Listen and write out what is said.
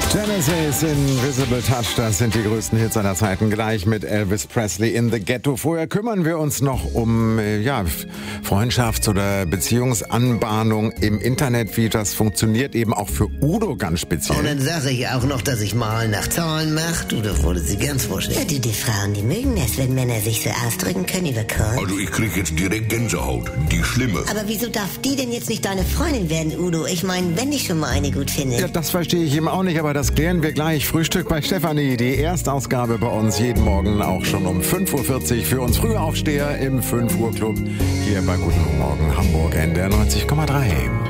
Genesis, Invisible Touch, das sind die größten Hits aller Zeiten, gleich mit Elvis Presley in the Ghetto. Vorher kümmern wir uns noch um Freundschafts- oder Beziehungsanbahnung im Internet, wie das funktioniert, eben auch für Udo ganz speziell. Und dann sage ich auch noch, dass ich mal nach Zahlen mache. Du, das wollte sie ganz vorstellen. Ja, du, die Frauen, die mögen es, wenn Männer sich so ausdrücken können über Korn. Also ich krieg jetzt direkt Gänsehaut, die schlimme. Aber wieso darf die denn jetzt nicht deine Freundin werden, Udo? Ich meine, wenn ich schon mal eine gut finde. Ja, das verstehe ich eben auch nicht, aber das klären wir gleich. Frühstück bei Stefanie, die Erstausgabe bei uns jeden Morgen auch schon um 5.40 Uhr für uns Frühaufsteher im 5 Uhr Club hier bei Guten Morgen Hamburg NDR 90,3.